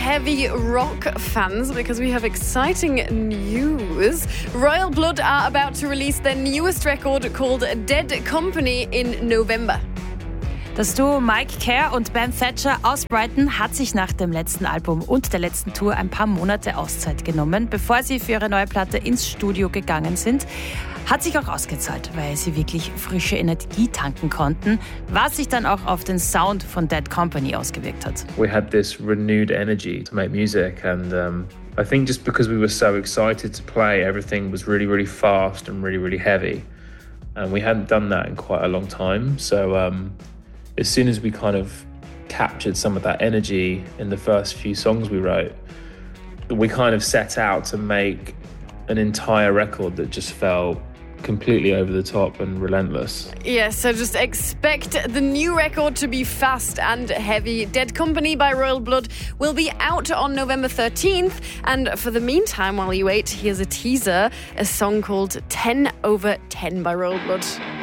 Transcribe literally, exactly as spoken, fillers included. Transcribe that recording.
heavy rock fans because we have exciting news. Royal Blood are about to release their newest record called Dead Company in November. Das Duo Mike Kerr und Ben Thatcher aus Brighton hat sich nach dem letzten Album und der letzten Tour ein paar Monate Auszeit genommen, bevor sie für ihre neue Platte ins Studio gegangen sind. Hat sich auch ausgezahlt, weil sie wirklich frische Energie tanken konnten, was sich dann auch auf den Sound von Dead Company ausgewirkt hat. We had this renewed energy to make music, and um, I think just because we were so excited to play, everything was really, really fast and really, really heavy. And we hadn't done that in quite a long time, so um, as soon as we kind of captured some of that energy in the first few songs we wrote, we kind of set out to make an entire record that just felt completely over the top and relentless. Yes, so just expect the new record to be fast and heavy. Dead Company by Royal Blood will be out on November thirteenth. And for the meantime, while you wait, here's a teaser, a song called ten over ten by Royal Blood.